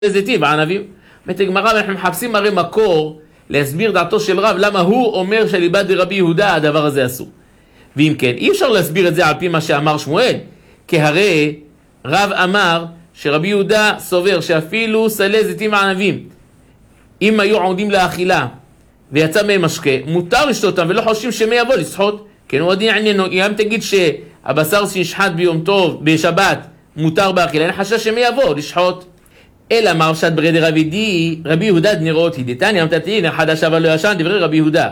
זיתים וענבים. אומרת הגמרא, אנחנו מחפשים הרי מקור להסביר דעתו של רב, למה הוא אומר שליבד דרבי יהודה הדבר הזה אסור. ואם כן, אי אפשר להסביר את זה על פי מה שאמר שמואל, כי הרי רב אמר שרבי יהודה סובר שאפילו סלי זיתים וענבים, אם היו עומדים לאכילה ויצא מהם משקה, מותר לשתות אותם ולא חושבים שמי יבוא לשחוט. כן, הוא עדיין עניינו, אם תגיד שהבשר שנשחט ביום טוב, בשבת, מותר באכילה, אין חשש שמי יבוא לשחוט. אלא מרשת ברי רבי יהודה דנירות היא דתניא אמתתין החדש אבל לא ישן דברי רבי יהודה.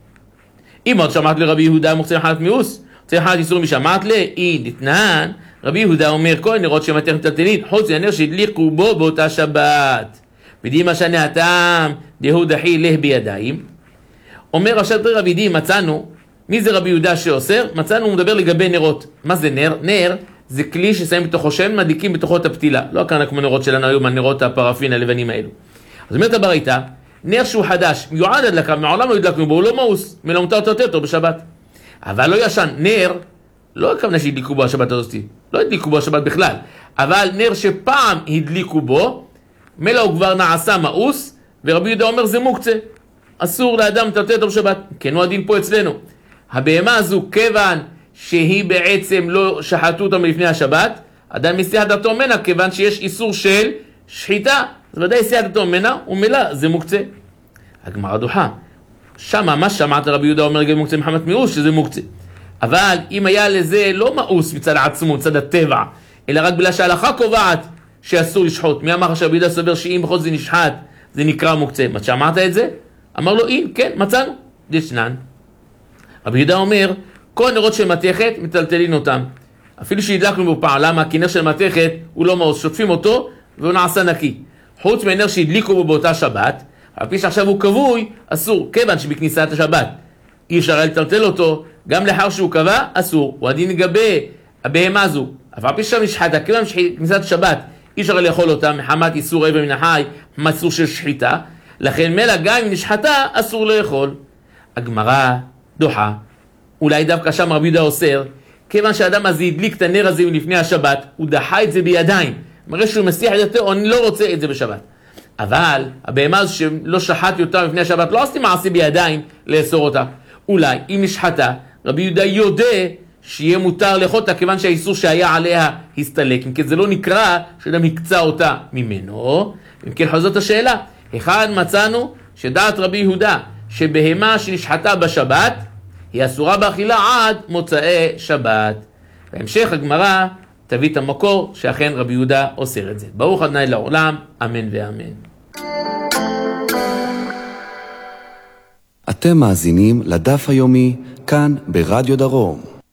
אם עוד שמעת לרבי יהודה מוחצה מחלת מיאוס, מוחצה מחלת איסור משמעת לאי דתנן, רבי יהודה אומר כל נרות שמתך מטלטלין חוץ לנר שהדליקו בו באותה שבת. ודימה שנה הטעם דהו דחי לה בידיים. אומר רשת ברי רבי די מצאנו, מי זה רבי יהודה שאוסר? מצאנו הוא מדבר לגבי נרות. מה זה נר? נר זה כלי ששמים בתוכו שמן, מדליקים בתוכו את הפתילה. לא כאן כמו נרות שלנו היום, הנרות הפרפין הלבנים האלו. אז אומרת הברייתא, נר שהוא חדש, מיועד הדלקה, מעולם לא הדלקנו בו, הוא לא מאוס, מלא מותר אותו בשבת. אבל לא ישן, נר, לא הכוונה שהדליקו בו השבת הזאת, לא הדליקו בו השבת בכלל, אבל נר שפעם הדליקו בו, מלא הוא כבר נעשה מאוס, ורבי יהודה אומר זה מוקצה, אסור לאדם לטלטל אותו בשבת. כן, הוא הדין פה אצלנו. הבהמה הזו, כיוון שהיא בעצם לא שחטו אותה מלפני השבת, אדם מסיח דתו ממנה, כיוון שיש איסור של שחיטה, אז ודאי סיח דתו ממנה, ומילא זה מוקצה. הגמרא דוחה. שמה, מה שמעת רבי יהודה אומר גם מוקצה מחמת מיאוס, שזה מוקצה. אבל אם היה לזה לא מאוס מצד עצמו, מצד הטבע, אלא רק בגלל שההלכה קובעת שאסור לשחוט. מי אמר שרבי יהודה סובר שאם בכל זה נשחט, זה נקרא מוקצה? מה שמעת את זה? אמר לו, כן, מצאנו. דשנן. רבי יהודה אומר, כל נרות של מתכת, מטלטלין אותם. אפילו שהדלקנו בו פעם, למה? כי נר של מתכת הוא לא מאוס, שוטפים אותו והוא נעשה נקי. חוץ מהנר שהדליקו בו באותה שבת, על פי שעכשיו הוא כבוי, אסור, כיוון שבכניסת השבת אי אפשר היה לטלטל אותו, גם לאחר שהוא קבע, אסור. הוא הדין לגבי הבהמה הזו, אבל על פי שעכשיו נשחטה, כיוון שבכניסת השבת אי אפשר לאכול אותה, מחמת איסור איבר מן החי, מסור של שחיטה, לכן מלא גם אם נשחטה, אסור לאכול. הגמרא דוחה. אולי דווקא שם רבי יהודה אוסר, כיוון שהאדם הזה הדליק את הנר הזה לפני השבת, הוא דחה את זה בידיים. מראה שהוא מסיח את זה, אני לא רוצה את זה בשבת. אבל הבהמה הזו שלא שחטתי אותה לפני השבת, לא עשיתי מעשי בידיים לאסור אותה. אולי אם נשחטה, רבי יהודה יודע שיהיה מותר לאכול אותה, כיוון שהאיסור שהיה עליה הסתלק. אם כן זה לא נקרא שאדם הקצה אותה ממנו. אם כן חוזרת השאלה, אחד מצאנו שדעת רבי יהודה, שבהמה שנשחטה בשבת, היא אסורה באכילה עד מוצאי שבת. בהמשך הגמרא תביא את המקור שאכן רבי יהודה אוסר את זה. ברוך ה' לעולם, אמן ואמן. אתם מאזינים לדף היומי כאן ברדיו דרום.